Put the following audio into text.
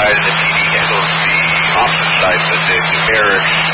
side, and the PD handles the opposite side, so the numerics